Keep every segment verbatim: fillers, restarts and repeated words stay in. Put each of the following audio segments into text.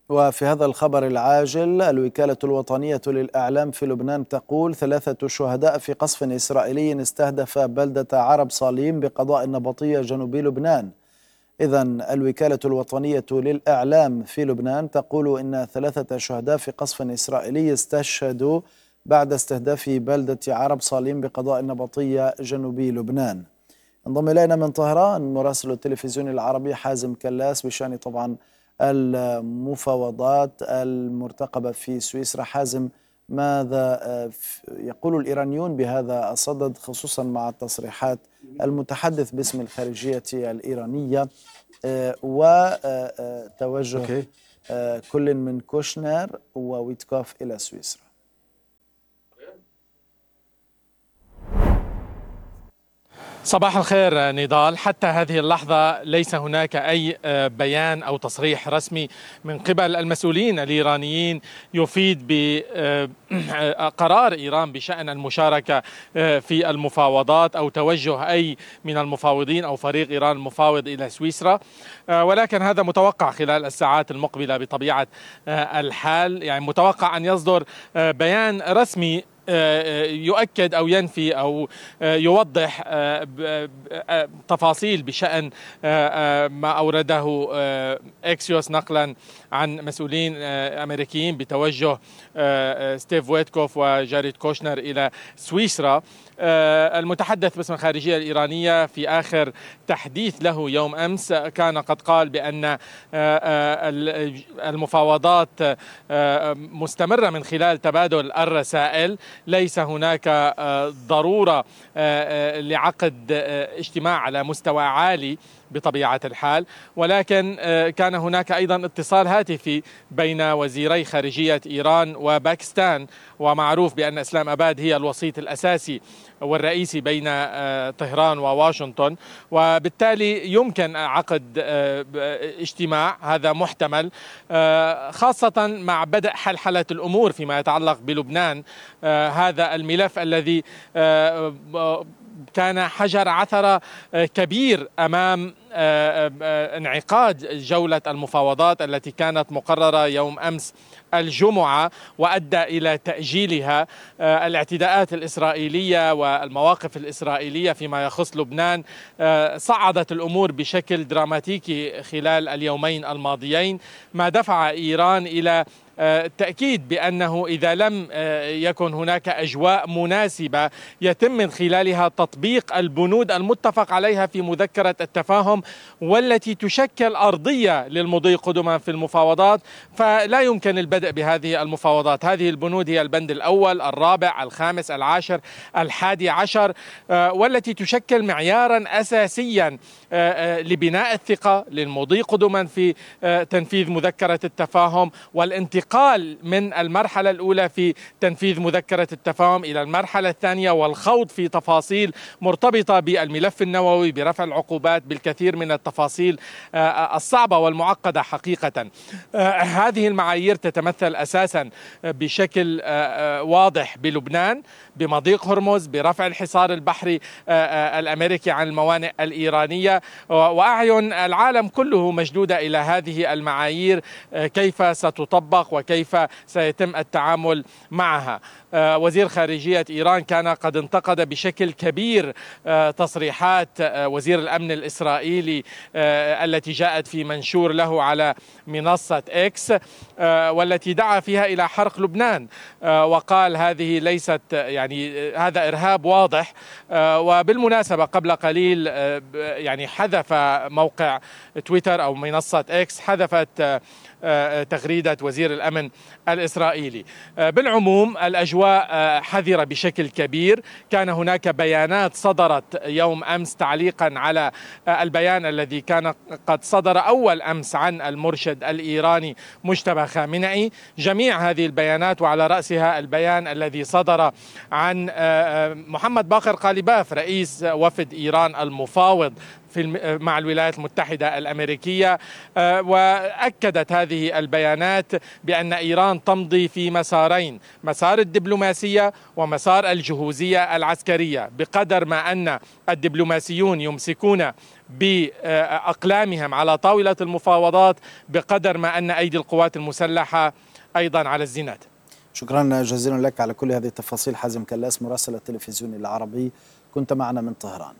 وفي هذا الخبر العاجل، الوكالة الوطنية للإعلام في لبنان تقول ثلاثة شهداء في قصف إسرائيلي استهدف بلدة عرب صاليم بقضاء النبطية جنوبي لبنان. إذن الوكالة الوطنية للإعلام في لبنان تقول إن ثلاثة شهداء في قصف إسرائيلي استشهدوا بعد استهداف بلدة عرب صاليم بقضاء النبطية جنوبي لبنان. انضم إلينا من طهران مراسل التلفزيون العربي حازم كلاس بشأن طبعا المفاوضات المرتقبة في سويسرا. حازم، ماذا يقول الإيرانيون بهذا الصدد، خصوصا مع التصريحات المتحدث باسم الخارجية الإيرانية وتوجه كل من كوشنر وويتكوف إلى سويسرا؟ صباح الخير نضال. حتى هذه اللحظة ليس هناك أي بيان أو تصريح رسمي من قبل المسؤولين الإيرانيين يفيد بقرار إيران بشأن المشاركة في المفاوضات أو توجه أي من المفاوضين أو فريق إيران المفاوض إلى سويسرا، ولكن هذا متوقع خلال الساعات المقبلة بطبيعة الحال. يعني متوقع أن يصدر بيان رسمي يؤكد أو ينفي أو يوضح تفاصيل بشأن ما أورده إكسيوس نقلا عن مسؤولين أمريكيين بتوجه ستيف ويتكوف وجاريد كوشنر إلى سويسرا. المتحدث باسم الخارجية الإيرانية في آخر تحديث له يوم أمس كان قد قال بأن المفاوضات مستمرة من خلال تبادل الرسائل، ليس هناك ضرورة لعقد اجتماع على مستوى عالي بطبيعة الحال، ولكن كان هناك أيضا اتصال هاتفي بين وزيري خارجية إيران وباكستان، ومعروف بأن إسلام أباد هي الوسيط الأساسي والرئيسي بين طهران وواشنطن، وبالتالي يمكن عقد اجتماع، هذا محتمل، خاصة مع بدء حلحلة الأمور فيما يتعلق بلبنان. هذا الملف الذي كان حجر عثرة كبير أمام انعقاد جولة المفاوضات التي كانت مقررة يوم أمس الجمعة وأدى إلى تأجيلها. الاعتداءات الإسرائيلية والمواقف الإسرائيلية فيما يخص لبنان صعدت الأمور بشكل دراماتيكي خلال اليومين الماضيين، ما دفع إيران إلى التأكيد بأنه إذا لم يكن هناك أجواء مناسبة يتم من خلالها تطبيق البنود المتفق عليها في مذكرة التفاهم والتي تشكل أرضية للمضي قدما في المفاوضات، فلا يمكن البدء بهذه المفاوضات. هذه البنود هي البند الأول، الرابع، الخامس، العاشر، الحادي عشر، والتي تشكل معيارا أساسيا لبناء الثقة للمضي قدما في تنفيذ مذكرة التفاهم والانتقال من المرحلة الأولى في تنفيذ مذكرة التفاهم إلى المرحلة الثانية والخوض في تفاصيل مرتبطة بالملف النووي، برفع العقوبات، بالكثير من التفاصيل الصعبة والمعقدة حقيقة. هذه المعايير تتمثل أساسا بشكل واضح بلبنان بمضيق هرمز، برفع الحصار البحري الأمريكي عن الموانئ الإيرانية، وأعين العالم كله مشدودة إلى هذه المعايير كيف ستطبق وكيف سيتم التعامل معها. وزير خارجية إيران كان قد انتقد بشكل كبير تصريحات وزير الأمن الإسرائيلي التي جاءت في منشور له على منصة إكس، والتي دعا فيها إلى حرق لبنان، وقال هذه ليست يعني هذا إرهاب واضح. وبالمناسبة قبل قليل يعني حذف موقع تويتر أو منصة إكس حذفت تغريدة وزير الأمن الإسرائيلي. بالعموم الأجواء حذرة بشكل كبير. كان هناك بيانات صدرت يوم أمس تعليقا على البيان الذي كان قد صدر أول أمس عن المرشد الإيراني مجتبى خامنئي. جميع هذه البيانات وعلى رأسها البيان الذي صدر عن محمد باقر قالباف رئيس وفد إيران المفاوض في مع الولايات المتحدة الأمريكية. وأكدت هذه البيانات بأن إيران تمضي في مسارين: مسار الدبلوماسية ومسار الجهوزية العسكرية. بقدر ما أن الدبلوماسيون يمسكون بأقلامهم على طاولة المفاوضات، بقدر ما أن أيدي القوات المسلحة أيضا على الزناد. شكرا جزيلا لك على كل هذه التفاصيل. حازم كلاس، مراسل التلفزيون العربي، كنت معنا من طهران.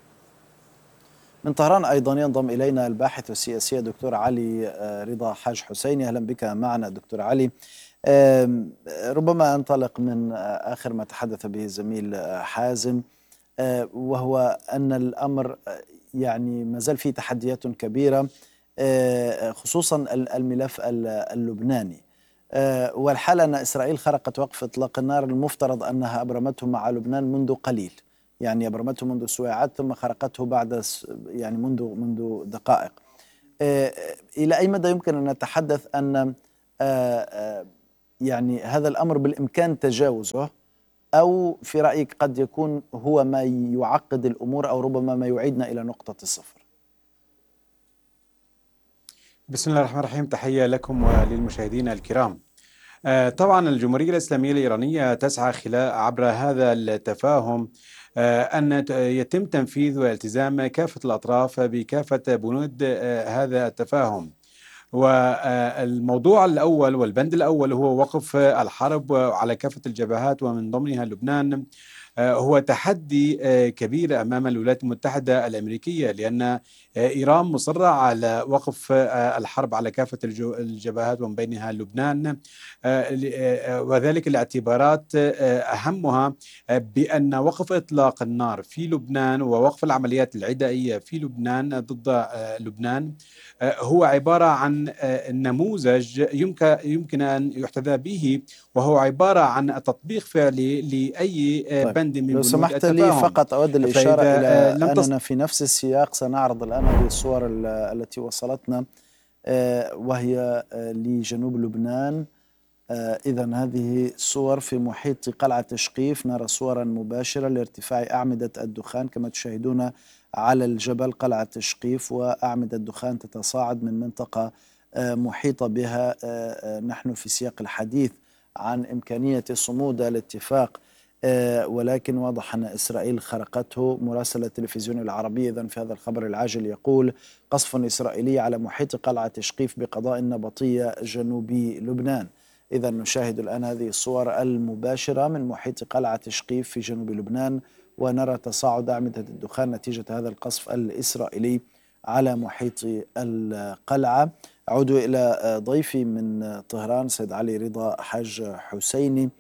من طهران أيضا ينضم إلينا الباحث السياسي دكتور علي رضا حاج حسيني. أهلا بك معنا دكتور علي. ربما أنطلق من آخر ما تحدث به الزميل حازم، وهو أن الأمر يعني ما زال فيه تحديات كبيرة، خصوصا الملف اللبناني، والحالة أن إسرائيل خرقت وقف إطلاق النار المفترض أنها أبرمته مع لبنان منذ قليل، يعني أبرمته منذ سويعات ثم خرقته بعد يعني منذ منذ دقائق. إلى أي مدى يمكن أن نتحدث أن يعني هذا الأمر بالإمكان تجاوزه، أو في رأيك قد يكون هو ما يعقد الأمور أو ربما ما يعيدنا إلى نقطة الصفر؟ بسم الله الرحمن الرحيم. تحية لكم وللمشاهدين الكرام. طبعا الجمهورية الإسلامية الإيرانية تسعى خلال عبر هذا التفاهم أن يتم تنفيذ والتزام كافة الأطراف بكافة بنود هذا التفاهم. والموضوع الأول والبند الأول هو وقف الحرب على كافة الجبهات ومن ضمنها لبنان. هو تحدي كبير أمام الولايات المتحدة الأمريكية، لأن إيران مصرة على وقف الحرب على كافة الجبهات ومن بينها لبنان، وذلك لاعتبارات أهمها بأن وقف إطلاق النار في لبنان ووقف العمليات العدائية في لبنان ضد لبنان هو عبارة عن نموذج يمكن يمكن أن يحتذى به، وهو عبارة عن تطبيق فعلي لأي طيب. بند من لو سمحت لي فقط أود الإشارة إلى أننا في نفس السياق سنعرض الآن هذه الصور التي وصلتنا وهي لجنوب لبنان. إذن هذه صور في محيط قلعة تشقيف، نرى صورا مباشرة لارتفاع أعمدة الدخان كما تشاهدون على الجبل قلعة تشقيف، وأعمدة الدخان تتصاعد من منطقة محيطة بها. نحن في سياق الحديث عن إمكانية صمود الاتفاق، ولكن واضح أن إسرائيل خرقته. مراسل التلفزيون العربي إذن في هذا الخبر العاجل يقول: قصف إسرائيلي على محيط قلعة تشقيف بقضاء النبطية جنوبي لبنان. إذا نشاهد الآن هذه الصور المباشرة من محيط قلعة تشقيف في جنوب لبنان، ونرى تصاعد أعمدة الدخان نتيجة هذا القصف الإسرائيلي على محيط القلعة. أعود إلى ضيفي من طهران سيد علي رضا حاج حسيني.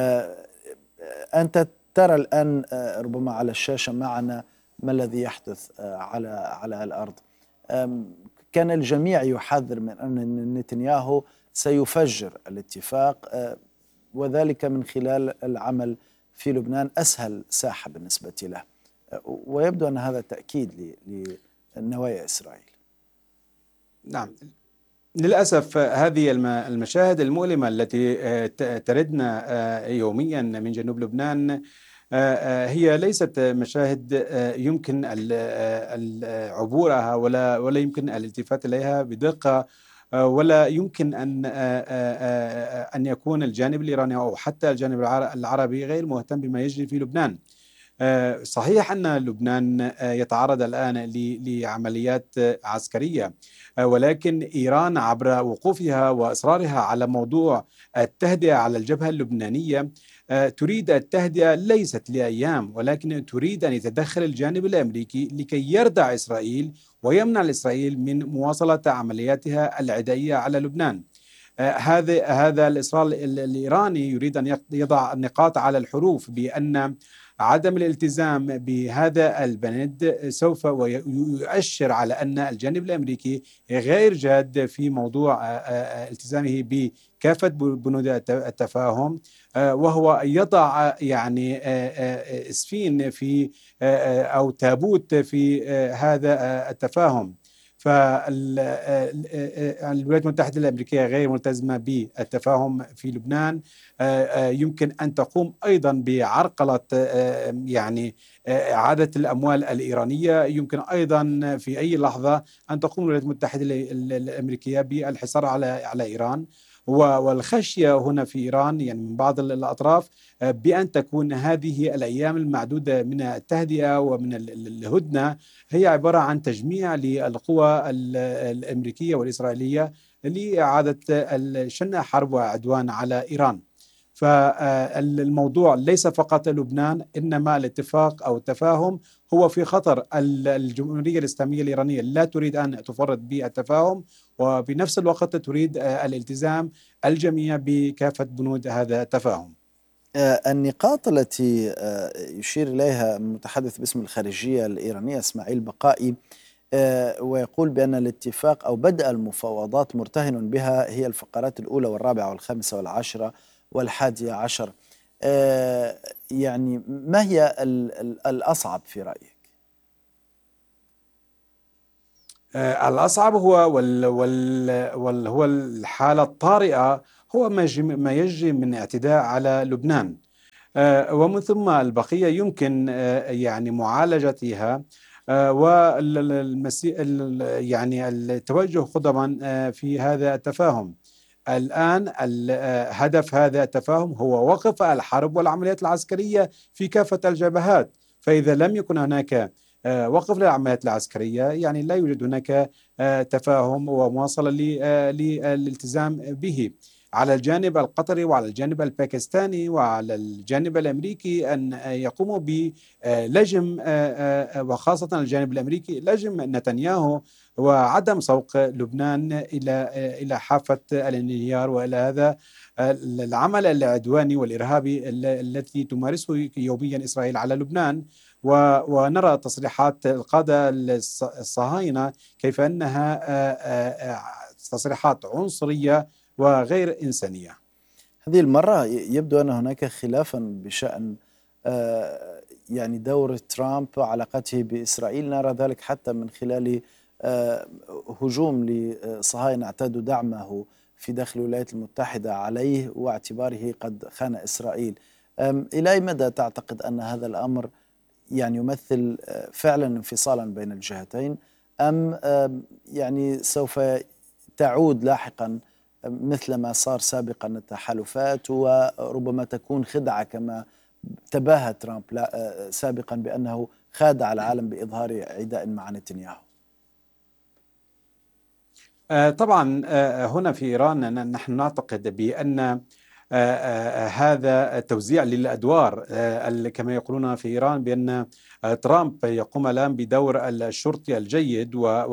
أنت ترى الآن ربما على الشاشة معنا ما الذي يحدث على على الأرض. كان الجميع يحذر من أن نتنياهو سيفجر الاتفاق، وذلك من خلال العمل في لبنان، أسهل ساحة بالنسبة له، ويبدو أن هذا تأكيد لنوايا إسرائيل. نعم، للأسف هذه المشاهد المؤلمة التي تردنا يوميا من جنوب لبنان هي ليست مشاهد يمكن عبورها ولا ولا يمكن الالتفات إليها بدقة، ولا يمكن أن أن يكون الجانب الإيراني أو حتى الجانب العربي غير مهتم بما يجري في لبنان. صحيح أن لبنان يتعرض الآن لعمليات عسكرية، ولكن إيران عبر وقوفها وإصرارها على موضوع التهدئة على الجبهة اللبنانية تريد التهدئة ليست لأيام، ولكن تريد أن يتدخل الجانب الأمريكي لكي يردع إسرائيل ويمنع إسرائيل من مواصلة عملياتها العدائية على لبنان. هذا هذا الإصرار الإيراني يريد أن يضع النقاط على الحروف بأن عدم الالتزام بهذا البند سوف يؤشر على أن الجانب الأمريكي غير جاد في موضوع التزامه بكافة بنود التفاهم، وهو يضع يعني سفين في أو تابوت في هذا التفاهم. فالولايات المتحدة الأمريكية غير ملتزمة بالتفاهم في لبنان، يمكن أن تقوم أيضا بعرقلة يعني إعادة الأموال الإيرانية، يمكن أيضا في أي لحظة أن تقوم الولايات المتحدة الأمريكية بالحصار على على إيران. والخشية هنا في إيران يعني من بعض الأطراف بأن تكون هذه الأيام المعدودة من التهدئة ومن الهدنة هي عبارة عن تجميع للقوى الأمريكية والإسرائيلية لإعادة شن حرب وعدوان على إيران. فالموضوع ليس فقط لبنان، إنما الاتفاق أو التفاهم هو في خطر. الجمهورية الإسلامية الإيرانية لا تريد أن تفرط بالتفاهم، وبنفس الوقت تريد الالتزام الجميع بكافة بنود هذا التفاهم. النقاط التي يشير إليها المتحدث باسم الخارجية الإيرانية إسماعيل بقائي ويقول بأن الاتفاق أو بدء المفاوضات مرتهن بها هي الفقرات الأولى والرابعة والخامسة والعاشرة والحادية عشر، يعني ما هي الأصعب في رأيك؟ الأصعب هو وال وال وال هو الحالة الطارئة، هو ما ما يجري من اعتداء على لبنان، ومن ثم البقية يمكن يعني معالجتها والمسي يعني التوجه قدما في هذا التفاهم. الآن هدف هذا التفاهم هو وقف الحرب والعمليات العسكرية في كافة الجبهات، فإذا لم يكن هناك وقف للعمليات العسكرية يعني لا يوجد هناك تفاهم ومواصلة للالتزام به على الجانب القطري وعلى الجانب الباكستاني وعلى الجانب الأمريكي أن يقوموا بلجم، وخاصة الجانب الأمريكي لجم نتنياهو وعدم سوق لبنان إلى إلى حافة الانهيار وإلى هذا العمل العدواني والإرهابي التي تمارسه يوميا إسرائيل على لبنان. ونرى تصريحات القادة الصهاينة كيف أنها تصريحات عنصرية وغير إنسانية. هذه المرة يبدو أن هناك خلافا بشأن يعني دور ترامب وعلاقته بإسرائيل، نرى ذلك حتى من خلال هجوم لصهاينة اعتادوا دعمه في داخل الولايات المتحدة عليه واعتباره قد خان إسرائيل. إلى أي مدى تعتقد أن هذا الأمر يعني يمثل فعلا انفصالا بين الجهتين، أم يعني سوف تعود لاحقا مثل ما صار سابقا التحالفات وربما تكون خدعة كما تباهى ترامب سابقا بأنه خادع العالم بإظهار عداء مع نتنياهو؟ طبعا هنا في إيران نحن نعتقد بأن هذا التوزيع للأدوار كما يقولون في إيران بأن ترامب يقوم الآن بدور الشرطي الجيد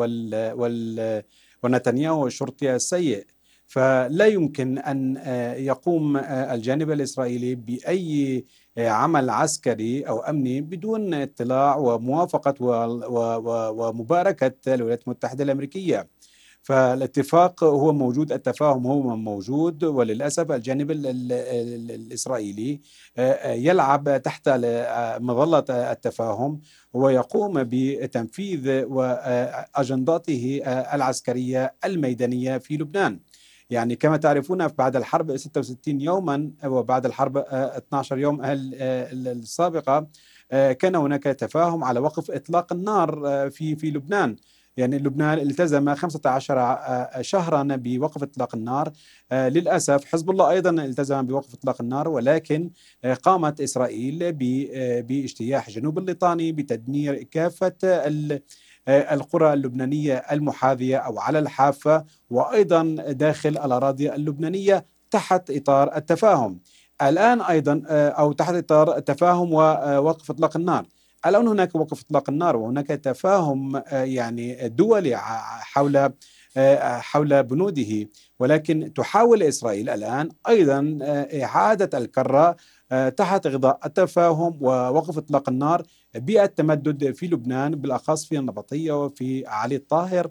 ونتنياهو الشرطي السيء، فلا يمكن أن يقوم الجانب الإسرائيلي بأي عمل عسكري أو أمني بدون اطلاع وموافقة ومباركة الولايات المتحدة الأمريكية. فالاتفاق هو موجود، التفاهم هو موجود، وللأسف الجانب الإسرائيلي يلعب تحت مظلة التفاهم ويقوم بتنفيذ أجنداته العسكرية الميدانية في لبنان. يعني كما تعرفون بعد الحرب ستة وستين يوما وبعد الحرب اثني عشر يوم السابقة كان هناك تفاهم على وقف إطلاق النار في في لبنان. يعني لبنان التزم خمسة عشر شهرا بوقف إطلاق النار. للأسف حزب الله أيضا التزم بوقف إطلاق النار، ولكن قامت إسرائيل باجتياح جنوب الليطاني بتدمير كافة القرى اللبنانية المحاذية أو على الحافة وأيضا داخل الأراضي اللبنانية تحت إطار التفاهم. الآن أيضا أو تحت إطار التفاهم ووقف إطلاق النار. الآن هناك وقف إطلاق النار وهناك تفاهم يعني دولي حول حول بنوده، ولكن تحاول إسرائيل الآن أيضا إعادة الكرة تحت غطاء التفاهم ووقف إطلاق النار بالتمدد في لبنان، بالأخص في النبطية وفي علي الطاهر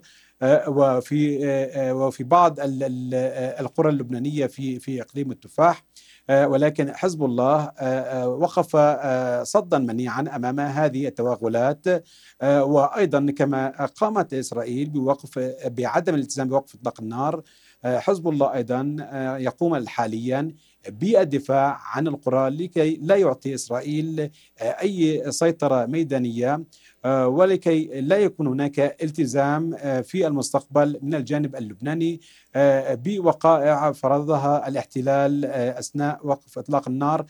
وفي وفي بعض القرى اللبنانية في في إقليم التفاح. ولكن حزب الله وقف صدا منيعا أمام هذه التوغلات. وأيضا كما قامت إسرائيل بوقف بعدم الالتزام بوقف إطلاق النار، حزب الله أيضا يقوم حاليا بالدفاع عن القرى لكي لا يعطي إسرائيل أي سيطرة ميدانية، ولكي لا يكون هناك التزام في المستقبل من الجانب اللبناني بوقائع فرضها الاحتلال أثناء وقف إطلاق النار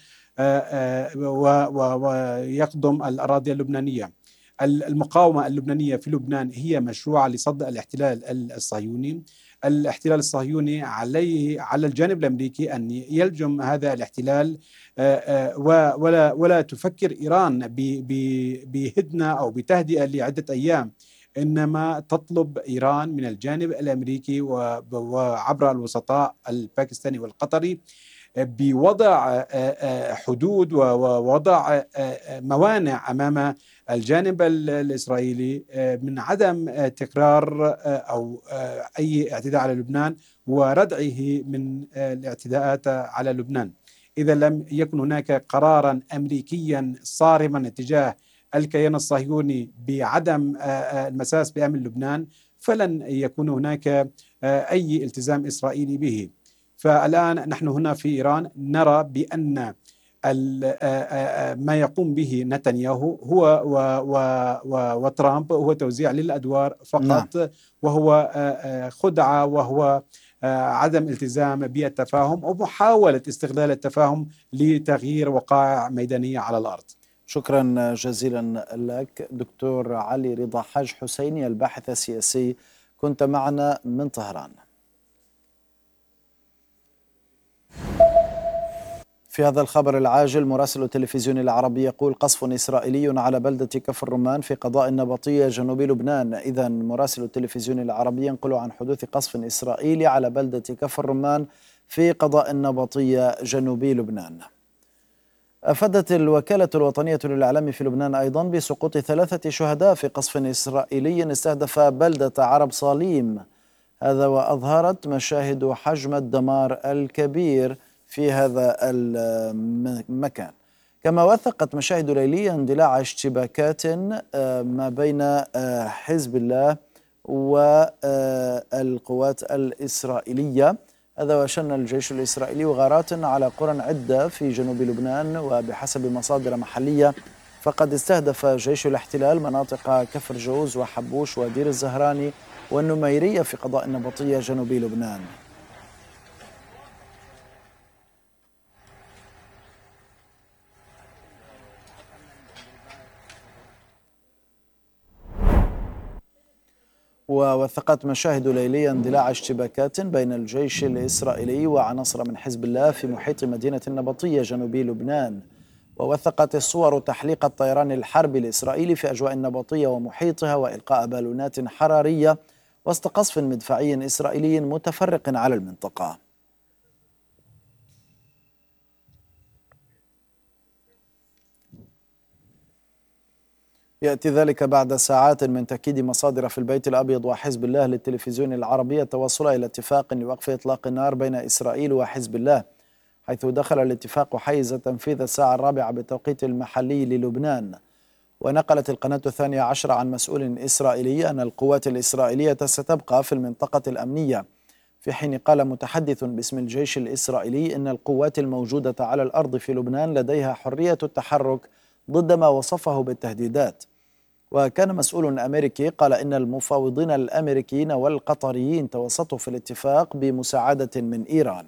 ويقدم الأراضي اللبنانية. المقاومة اللبنانية في لبنان هي مشروعة لصد الاحتلال الصهيوني. الاحتلال الصهيوني عليه على الجانب الأمريكي أن يلجم هذا الاحتلال، ولا ولا تفكر إيران بهدنة أو بتهدئة لعدة أيام، إنما تطلب إيران من الجانب الأمريكي وعبر الوسطاء الباكستاني والقطري بوضع حدود ووضع موانع أمام الجانب الإسرائيلي من عدم تكرار أو أي اعتداء على لبنان وردعه من الاعتداءات على لبنان. إذا لم يكن هناك قرارا أمريكيا صارما تجاه الكيان الصهيوني بعدم المساس بأمن لبنان فلن يكون هناك أي التزام إسرائيلي به. فالآن نحن هنا في إيران نرى بأن ما يقوم به نتنياهو هو وترامب هو توزيع للأدوار فقط، نعم. وهو خدعة، وهو عدم التزام بالتفاهم ومحاولة استغلال التفاهم لتغيير وقائع ميدانية على الأرض. شكرا جزيلا لك دكتور علي رضا حاج حسيني الباحث السياسي، كنت معنا من طهران. في هذا الخبر العاجل، مراسل التلفزيون العربي يقول قصف إسرائيلي على بلدة كفر الرمان في قضاء النبطية جنوب لبنان. إذن مراسل التلفزيون العربي ينقل عن حدوث قصف إسرائيلي على بلدة كفر الرمان في قضاء النبطية جنوب لبنان. أفادت الوكالة الوطنية للإعلام في لبنان أيضا بسقوط ثلاثة شهداء في قصف إسرائيلي استهدف بلدة عرب صاليم، هذا وأظهرت مشاهد حجم الدمار الكبير في هذا المكان. كما وثقت مشاهد ليلية اندلاع اشتباكات ما بين حزب الله والقوات الإسرائيلية، هذا وشن الجيش الإسرائيلي غارات على قرى عدة في جنوب لبنان. وبحسب مصادر محلية فقد استهدف جيش الاحتلال مناطق كفر جوز وحبوش ودير الزهراني والنميرية في قضاء النبطية جنوب لبنان. ووثقت مشاهد ليلية اندلاع اشتباكات بين الجيش الإسرائيلي وعناصر من حزب الله في محيط مدينة النبطية جنوب لبنان. ووثقت الصور تحليق الطيران الحربي الإسرائيلي في أجواء النبطية ومحيطها وإلقاء بالونات حرارية وسط قصف مدفعي إسرائيلي متفرق على المنطقة. يأتي ذلك بعد ساعات من تأكيد مصادر في البيت الأبيض وحزب الله للتلفزيون العربي التوصل إلى اتفاق لوقف إطلاق النار بين إسرائيل وحزب الله، حيث دخل الاتفاق حيز تنفيذ الساعة الرابعة بالتوقيت المحلي للبنان. ونقلت القناة الثانية عشر عن مسؤول إسرائيلي أن القوات الإسرائيلية ستبقى في المنطقة الأمنية، في حين قال متحدث باسم الجيش الإسرائيلي إن القوات الموجودة على الأرض في لبنان لديها حرية التحرك ضد ما وصفه بالتهديدات. وكان مسؤول أمريكي قال إن المفاوضين الأمريكيين والقطريين توسطوا في الاتفاق بمساعدة من إيران.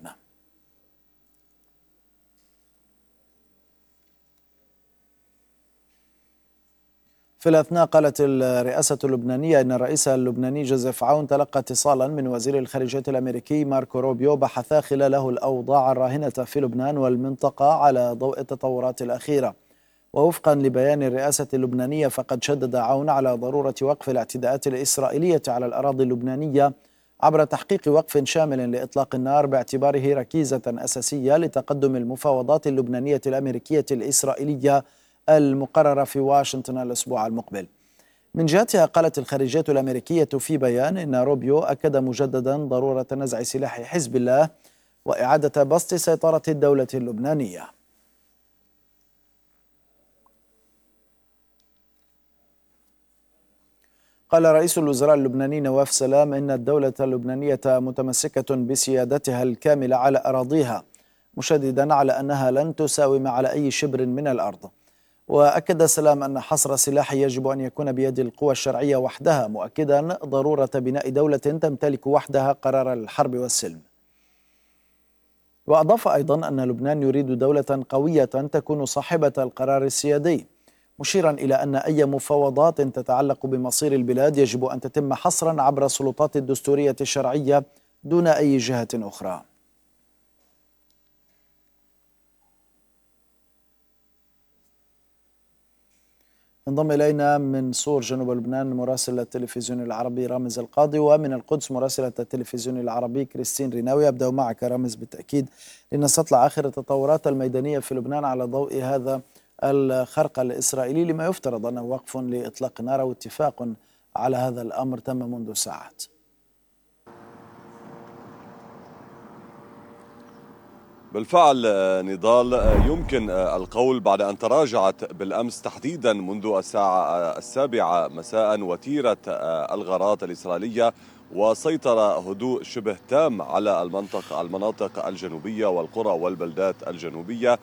في الأثناء قالت الرئاسة اللبنانية إن الرئيس اللبناني جوزيف عون تلقى اتصالا من وزير الخارجية الأمريكي ماركو روبيو بحثا خلاله الأوضاع الراهنة في لبنان والمنطقة على ضوء التطورات الأخيرة. ووفقا لبيان الرئاسة اللبنانية فقد شدد عون على ضرورة وقف الاعتداءات الإسرائيلية على الأراضي اللبنانية عبر تحقيق وقف شامل لإطلاق النار باعتباره ركيزة أساسية لتقدم المفاوضات اللبنانية الأمريكية الإسرائيلية المقررة في واشنطن الأسبوع المقبل. من جهتها قالت الخارجية الأمريكية في بيان إن روبيو أكد مجددا ضرورة نزع سلاح حزب الله وإعادة بسط سيطرة الدولة اللبنانية. قال رئيس الوزراء اللبناني نواف سلام إن الدولة اللبنانية متمسكة بسيادتها الكاملة على أراضيها، مشددا على أنها لن تساوم على أي شبر من الأرض. وأكد سلام أن حصر السلاح يجب أن يكون بيد القوى الشرعية وحدها، مؤكدا ضرورة بناء دولة تمتلك وحدها قرار الحرب والسلم. وأضاف أيضا أن لبنان يريد دولة قوية تكون صاحبة القرار السيادي، مشيرا إلى أن أي مفاوضات تتعلق بمصير البلاد يجب أن تتم حصرا عبر السلطات الدستورية الشرعية دون أي جهة أخرى. انضم إلينا من صور جنوب لبنان مراسل التلفزيون العربي رامز القاضي، ومن القدس مراسلة التلفزيون العربي كريستين ريناوي. أبدأ معك رامز بالتأكيد لنستطلع آخر التطورات الميدانية في لبنان على ضوء هذا الخرق الإسرائيلي، لما يفترض أنه وقف لإطلاق نار واتفاق على هذا الأمر تم منذ ساعات. بالفعل نضال، يمكن القول بعد أن تراجعت بالأمس تحديدا منذ الساعة السابعة مساء وتيرة الغارات الإسرائيلية، وسيطر هدوء شبه تام على المنطقة المناطق الجنوبية والقرى والبلدات الجنوبية.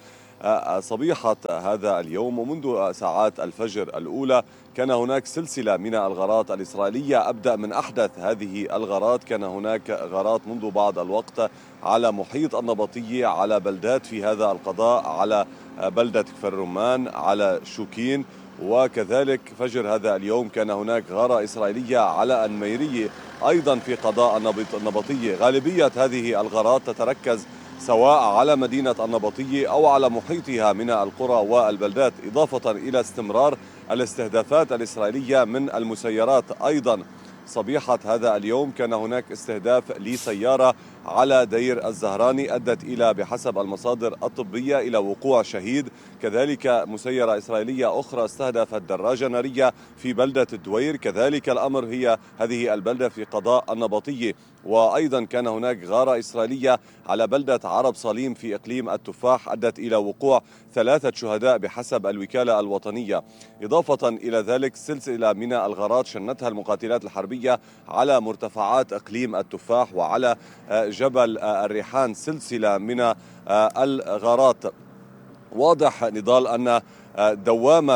صبيحة هذا اليوم ومنذ ساعات الفجر الأولى كان هناك سلسلة من الغارات الإسرائيلية. أبدأ من أحدث هذه الغارات، كان هناك غارات منذ بعض الوقت على محيط النبطية، على بلدات في هذا القضاء، على بلدة كفر رمان، على شوكين، وكذلك فجر هذا اليوم كان هناك غارة إسرائيلية على النميرية أيضا في قضاء النبطية. غالبية هذه الغارات تتركز سواء على مدينة النبطية أو على محيطها من القرى والبلدات، إضافة إلى استمرار الاستهدافات الإسرائيلية من المسيرات. أيضا صبيحة هذا اليوم كان هناك استهداف لسيارة على دير الزهراني أدت إلى بحسب المصادر الطبية إلى وقوع شهيد. كذلك مسيرة إسرائيلية أخرى استهدفت دراجة نارية في بلدة الدوير، كذلك الأمر هي هذه البلدة في قضاء النبطية. وأيضا كان هناك غارة إسرائيلية على بلدة عرب صليم في إقليم التفاح أدت إلى وقوع ثلاثة شهداء بحسب الوكالة الوطنية. إضافة إلى ذلك سلسلة من الغارات شنتها المقاتلات الحربية على مرتفعات إقليم التفاح وعلى جبل الريحان، سلسلة من الغارات. واضح نضال أن دوامة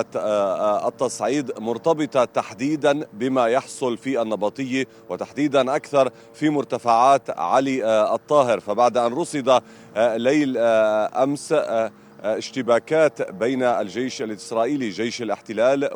التصعيد مرتبطة تحديدا بما يحصل في النبطية، وتحديدا أكثر في مرتفعات علي الطاهر. فبعد أن رصد ليل أمس اشتباكات بين الجيش الإسرائيلي جيش الاحتلال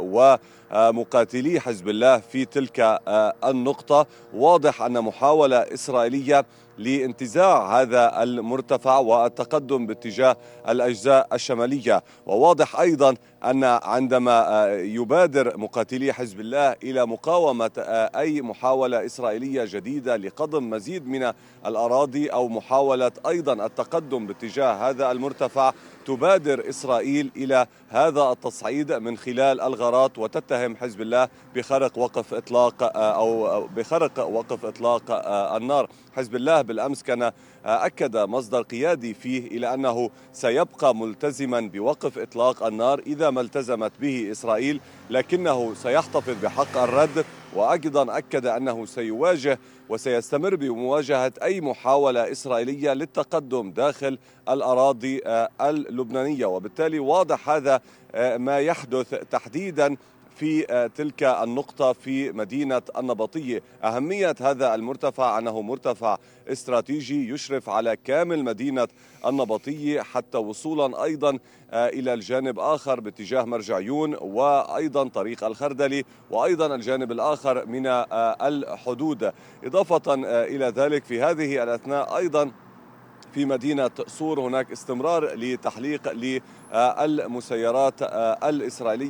ومقاتلي حزب الله في تلك النقطة، واضح أن محاولة إسرائيلية لانتزاع هذا المرتفع والتقدم باتجاه الأجزاء الشمالية. وواضح أيضا أن عندما يبادر مقاتلي حزب الله إلى مقاومة أي محاولة إسرائيلية جديدة لقضم مزيد من الأراضي أو محاولة أيضا التقدم باتجاه هذا المرتفع، تبادر إسرائيل إلى هذا التصعيد من خلال الغارات وتتهم حزب الله بخرق وقف إطلاق أو بخرق وقف إطلاق النار. حزب الله بالأمس كان أكد مصدر قيادي فيه إلى أنه سيبقى ملتزما بوقف إطلاق النار إذا ما التزمت به إسرائيل، لكنه سيحتفظ بحق الرد. وأيضا أكد أنه سيواجه وسيستمر بمواجهة أي محاولة إسرائيلية للتقدم داخل الأراضي اللبنانية. وبالتالي واضح هذا ما يحدث تحديدا في تلك النقطة في مدينة النبطية. أهمية هذا المرتفع أنه مرتفع استراتيجي يشرف على كامل مدينة النبطية، حتى وصولا أيضا إلى الجانب آخر باتجاه مرجعيون وأيضا طريق الخردلي وأيضا الجانب الآخر من الحدود. إضافة إلى ذلك في هذه الأثناء أيضا في مدينة صور هناك استمرار لتحليق للمسيرات الإسرائيلية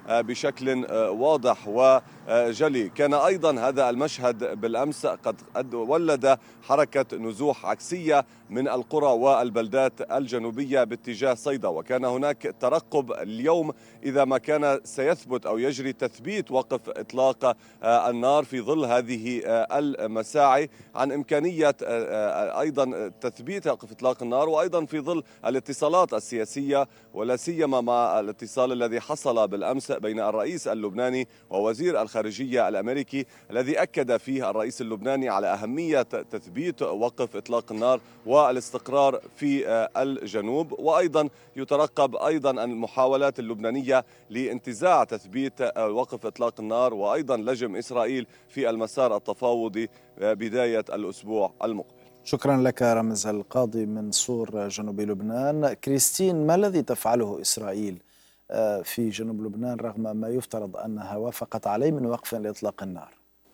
بشكل واضح وجلي. كان أيضا هذا المشهد بالأمس قد ولد حركة نزوح عكسية من القرى والبلدات الجنوبية باتجاه صيدا، وكان هناك ترقب اليوم إذا ما كان سيثبت أو يجري تثبيت وقف إطلاق النار في ظل هذه المساعي عن إمكانية أيضا تثبيت وقف إطلاق النار، وأيضا في ظل الاتصالات السياسية ولا سيما مع الاتصال الذي حصل بالأمس بين الرئيس اللبناني ووزير الخارجية الأمريكي، الذي أكد فيه الرئيس اللبناني على أهمية تثبيت وقف إطلاق النار والاستقرار في الجنوب. وأيضا يترقب أيضا المحاولات اللبنانية لانتزاع تثبيت وقف إطلاق النار وأيضا لجم إسرائيل في المسار التفاوضي بداية الأسبوع المقبل. شكرا لك رامز القاضي من صور جنوب لبنان. كريستين، ما الذي تفعله إسرائيل في جنوب لبنان رغم ما يفترض أنها وافقت عليه من وقف لإطلاق النار؟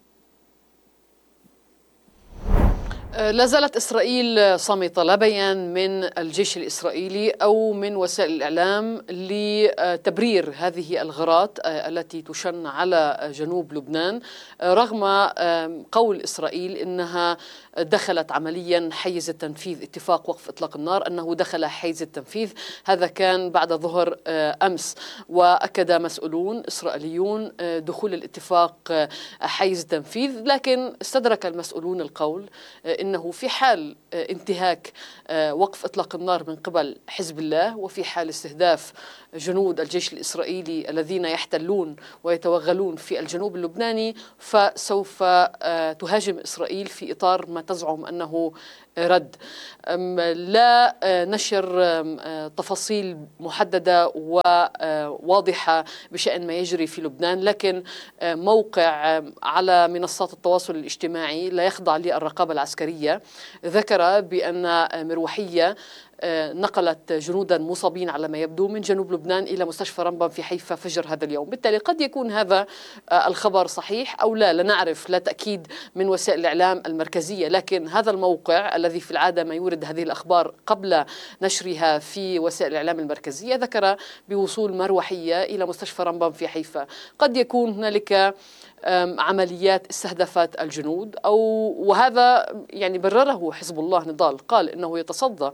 لا زالت إسرائيل صامتة، لا بيان من الجيش الإسرائيلي أو من وسائل الإعلام لتبرير هذه الغارات التي تشن على جنوب لبنان، رغم قول إسرائيل إنها دخلت عمليا حيز التنفيذ اتفاق وقف إطلاق النار، أنه دخل حيز التنفيذ. هذا كان بعد ظهر أمس، وأكد مسؤولون إسرائيليون دخول الاتفاق حيز التنفيذ، لكن استدرك المسؤولون القول إنه في حال انتهاك وقف إطلاق النار من قبل حزب الله، وفي حال استهداف جنود الجيش الإسرائيلي الذين يحتلون ويتوغلون في الجنوب اللبناني، فسوف تهاجم إسرائيل في إطار ما تزعم أنه رد. لا نشر تفاصيل محددة وواضحة بشأن ما يجري في لبنان، لكن موقع على منصات التواصل الاجتماعي لا يخضع للرقابة العسكرية ذكر بأن مروحية نقلت جنودا مصابين على ما يبدو من جنوب لبنان إلى مستشفى رمبان في حيفا فجر هذا اليوم. بالتالي قد يكون هذا الخبر صحيح أو لا، لا نعرف، لا تأكيد من وسائل الإعلام المركزية، لكن هذا الموقع الذي في العادة ما يورد هذه الأخبار قبل نشرها في وسائل الإعلام المركزية ذكر بوصول مروحية إلى مستشفى رمبان في حيفا. قد يكون هنالك عمليات استهدفت الجنود، أو وهذا يعني برره حزب الله نضال، قال إنه يتصدى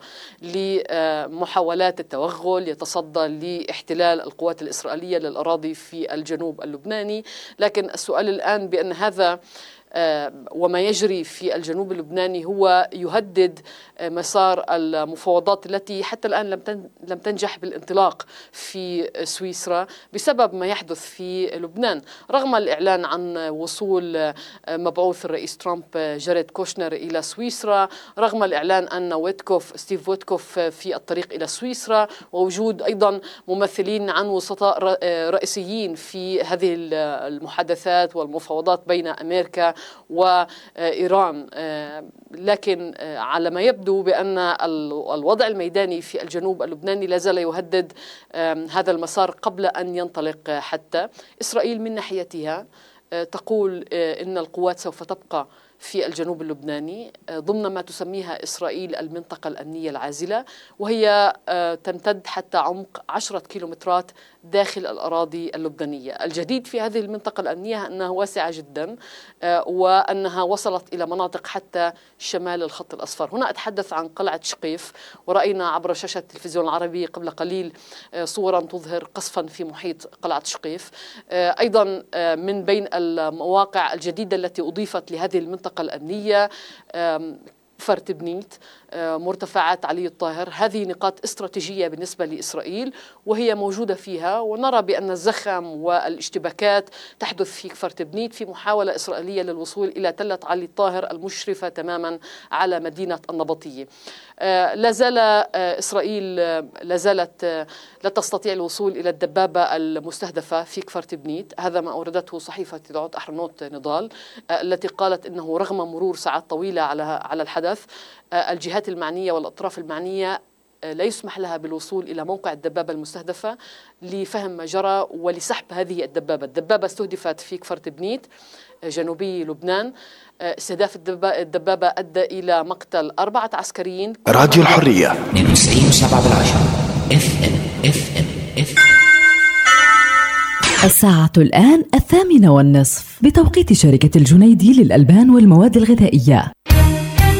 لمحاولات التوغل، يتصدى لاحتلال القوات الإسرائيلية للأراضي في الجنوب اللبناني. لكن السؤال الآن بأن هذا وما يجري في الجنوب اللبناني هو يهدد مسار المفاوضات التي حتى الآن لم تنجح بالانطلاق في سويسرا بسبب ما يحدث في لبنان، رغم الإعلان عن وصول مبعوث الرئيس ترامب جاريد كوشنر إلى سويسرا، رغم الإعلان أن ويتكوف ستيف ويتكوف في الطريق إلى سويسرا، ووجود أيضا ممثلين عن وسطاء رئيسيين في هذه المحادثات والمفاوضات بين أمريكا وإيران. لكن على ما يبدو بأن الوضع الميداني في الجنوب اللبناني لا زال يهدد هذا المسار قبل أن ينطلق. حتى إسرائيل من ناحيتها تقول إن القوات سوف تبقى في الجنوب اللبناني ضمن ما تسميها إسرائيل المنطقة الأمنية العازلة، وهي تمتد حتى عمق عشرة كيلومترات داخل الأراضي اللبنانية. الجديد في هذه المنطقة الأمنية أنها واسعة جدا، وأنها وصلت إلى مناطق حتى شمال الخط الأصفر. هنا أتحدث عن قلعة شقيف، ورأينا عبر شاشة التلفزيون العربي قبل قليل صورا تظهر قصفا في محيط قلعة شقيف. أيضا من بين المواقع الجديدة التي أضيفت لهذه المنطقة الأمنية فرتبنيت، مرتفعات علي الطاهر. هذه نقاط استراتيجية بالنسبة لإسرائيل وهي موجودة فيها، ونرى بأن الزخم والاشتباكات تحدث في فرتبنيت في محاولة إسرائيلية للوصول إلى تلة علي الطاهر المشرفة تماما على مدينة النبطية. لا زال إسرائيل لا زالت لا تستطيع الوصول إلى الدبابة المستهدفة في فرتبنيت. هذا ما أوردته صحيفة يدعوت أحرنوت نضال، التي قالت إنه رغم مرور ساعات طويلة على على الحدث، الجهات المعنية والأطراف المعنية لا يسمح لها بالوصول إلى موقع الدبابة المستهدفة لفهم ما جرى ولسحب هذه الدبابة. الدبابة استهدفت في كفر تبنيت جنوبي لبنان. استهداف الدبابة أدى إلى مقتل أربعة عسكريين. راديو الحرية اثنين وتسعين وسبعة بالعشرة اف ام اف ام اف الساعة الآن الثامنة والنصف بتوقيت شركة الجنيدي للألبان والمواد الغذائية.